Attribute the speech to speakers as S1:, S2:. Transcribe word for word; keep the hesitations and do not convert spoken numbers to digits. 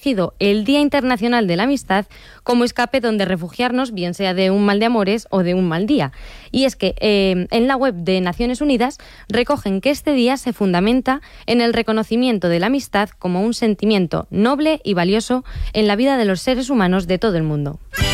S1: elegido el Día Internacional de la Amistad como escape donde refugiarnos, bien sea de un mal de amores o de un mal día. Y es que eh, en la web de Naciones Unidas recogen que este día se fundamenta en el reconocimiento de la amistad como un sentimiento noble y valioso en la vida de los seres humanos de todo el mundo.